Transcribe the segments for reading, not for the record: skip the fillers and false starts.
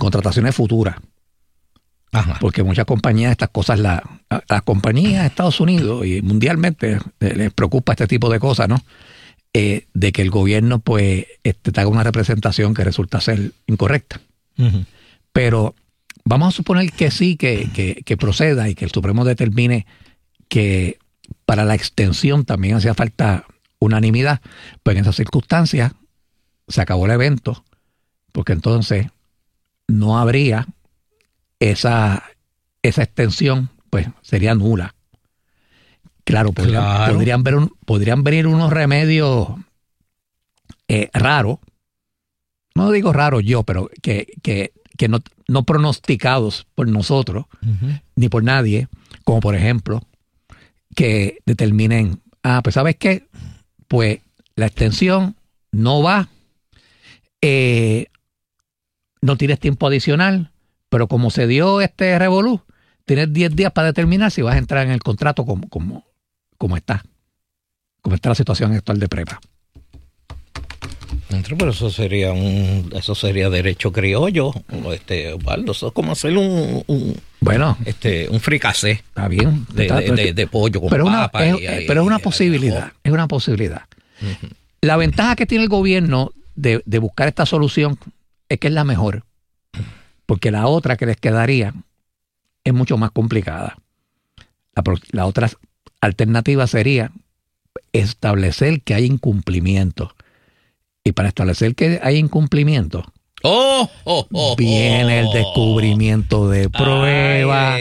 contrataciones futuras. Ajá. Porque muchas compañías, estas cosas, las compañías de Estados Unidos y mundialmente les preocupa este tipo de cosas, ¿no? De que el gobierno pues te haga una representación que resulta ser incorrecta. Uh-huh. Pero vamos a suponer que sí, que proceda y que el Supremo determine que para la extensión también hacía falta unanimidad. Pues en esas circunstancias se acabó el evento, porque entonces no habría esa extensión, pues sería nula. Claro, podrían venir unos remedios raros, no digo raros yo, pero que no pronosticados por nosotros, uh-huh, ni por nadie, como por ejemplo, que determinen, pues ¿sabes qué? Pues la extensión no va, no tienes tiempo adicional, pero como se dio este revolú, tienes 10 días para determinar si vas a entrar en el contrato como está la situación actual de prepa. Pero eso sería derecho criollo, Osvaldo. Eso es como hacer un fricasé. Está bien. De pollo con papa. Pero es una posibilidad. Es una posibilidad. Uh-huh. La ventaja que tiene el gobierno de buscar esta solución es que es la mejor. Porque la otra que les quedaría es mucho más complicada. La otra alternativa sería establecer que hay incumplimiento. Y para establecer que hay incumplimiento, viene el descubrimiento de pruebas.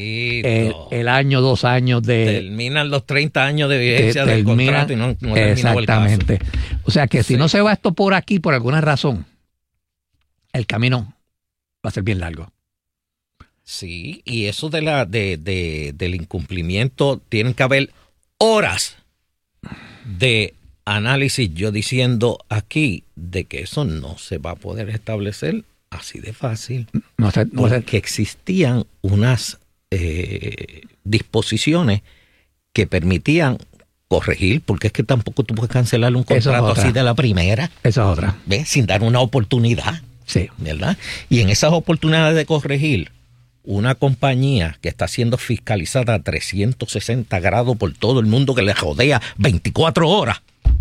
El año, 2 años de... Terminan los 30 años de vigencia del contrato y no terminó el caso. Exactamente. O sea que si no se va esto por aquí, por alguna razón, el camino va a ser bien largo. Sí, y eso del incumplimiento, tienen que haber horas de análisis, yo diciendo aquí de que eso no se va a poder establecer así de fácil. Porque existían unas disposiciones que permitían corregir, porque es que tampoco tú puedes cancelar un contrato así de la primera. Esa es otra. ¿Ves? Sin dar una oportunidad. Sí. ¿Verdad? Y en esas oportunidades de corregir, una compañía que está siendo fiscalizada a 360 grados por todo el mundo que le rodea 24 horas,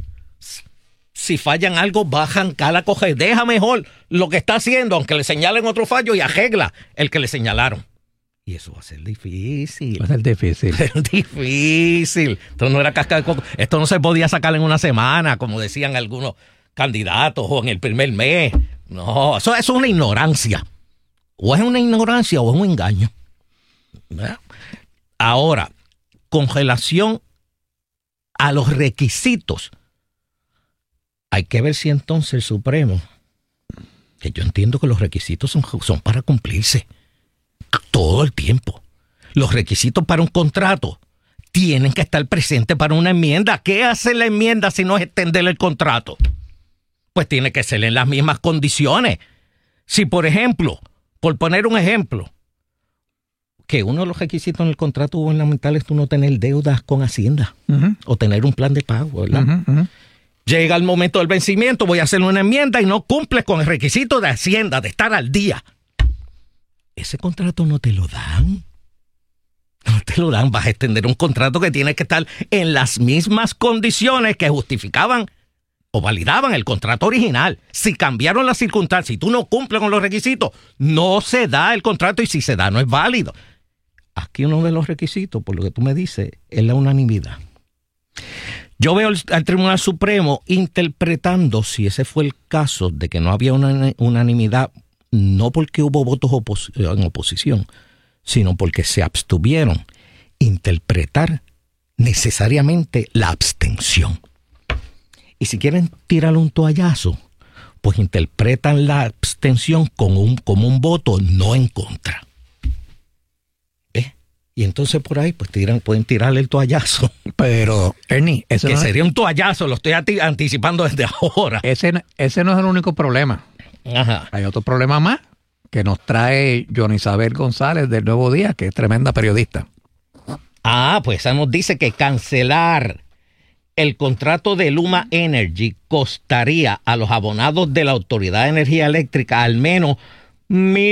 si fallan algo, bajan, cala, coge, deja mejor lo que está haciendo, aunque le señalen otro fallo, y arregla el que le señalaron. Y eso va a ser difícil. Va a ser difícil. Difícil. Esto no era casca de coco. Esto no se podía sacar en una semana, como decían algunos candidatos, o en el primer mes. No, eso es una ignorancia. O es una ignorancia o es un engaño. ¿Verdad? Ahora, con relación a los requisitos, hay que ver si entonces el Supremo, que yo entiendo que los requisitos son para cumplirse todo el tiempo. Los requisitos para un contrato tienen que estar presentes para una enmienda. ¿Qué hace la enmienda si no es extender el contrato? Pues tiene que ser en las mismas condiciones. Si, por ejemplo, por poner un ejemplo, que uno de los requisitos en el contrato gubernamental es tú no tener deudas con Hacienda, uh-huh, o tener un plan de pago, ¿verdad? Uh-huh, uh-huh. Llega el momento del vencimiento, voy a hacer una enmienda y no cumples con el requisito de Hacienda de estar al día. Ese contrato no te lo dan. No te lo dan. Vas a extender un contrato que tiene que estar en las mismas condiciones que justificaban o validaban el contrato original. Si cambiaron las circunstancias, si tú no cumples con los requisitos, no se da el contrato, y si se da, no es válido. Aquí uno de los requisitos, por lo que tú me dices, es la unanimidad. Yo veo al Tribunal Supremo interpretando, si ese fue el caso, de que no había una unanimidad, no porque hubo votos en oposición, sino porque se abstuvieron, interpretar necesariamente la abstención. Y si quieren tirarle un toallazo, pues interpretan la abstención como un voto no en contra. ¿Ves? Y entonces por ahí pues pueden tirarle el toallazo. Pero, Ernie, eso que no sería un toallazo, lo estoy anticipando desde ahora. Ese no es el único problema. Ajá. Hay otro problema más que nos trae Johnny Isabel González del Nuevo Día, que es tremenda periodista. Pues esa nos dice que cancelar el contrato de Luma Energy costaría a los abonados de la Autoridad de Energía Eléctrica al menos